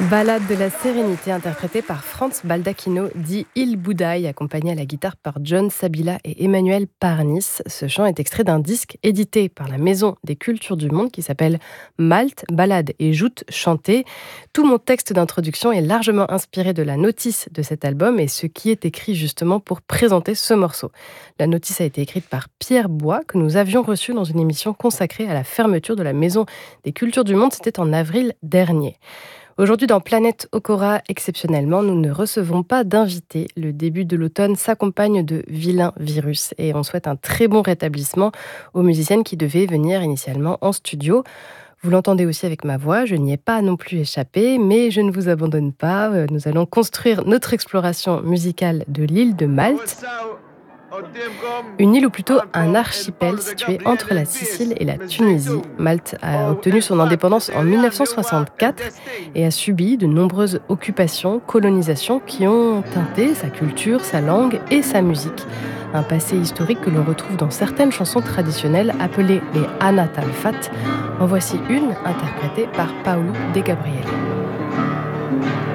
Ballade de la sérénité interprétée par Franz Baldacchino dit Il Boudaille, accompagné à la guitare par John Sabila et Emmanuel Parnis. Ce chant est extrait d'un disque édité par la Maison des Cultures du Monde qui s'appelle Malte, Ballade et Joutes chantées. Tout mon texte d'introduction est largement inspiré de la notice de cet album et ce qui est écrit justement pour présenter ce morceau. La notice a été écrite par Pierre Bois, que nous avions reçu dans une émission consacrée à la fermeture de la Maison des Cultures du Monde. C'était en avril dernier. Aujourd'hui, dans Planète Okora, exceptionnellement, nous ne recevons pas d'invités. Le début de l'automne s'accompagne de vilains virus et on souhaite un très bon rétablissement aux musiciennes qui devaient venir initialement en studio. Vous l'entendez aussi avec ma voix, je n'y ai pas non plus échappé, mais je ne vous abandonne pas. Nous allons construire notre exploration musicale de l'île de Malte. Une île ou plutôt un archipel situé entre la Sicile et la Tunisie. Malte a obtenu son indépendance en 1964 et a subi de nombreuses occupations, colonisations qui ont teinté sa culture, sa langue et sa musique. Un passé historique que l'on retrouve dans certaines chansons traditionnelles appelées les Anatalfat. En voici une interprétée par Paolo De Gabriele.